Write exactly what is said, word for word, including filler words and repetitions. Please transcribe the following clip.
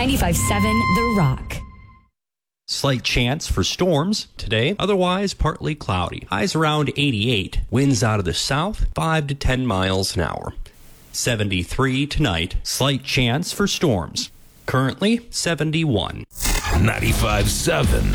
ninety-five point seven The Rock. Slight chance for storms today, otherwise partly cloudy. Highs around eighty-eight. Winds out of the south, five to ten miles an hour. seventy-three tonight. Slight chance for storms. Currently seventy-one. ninety-five point seven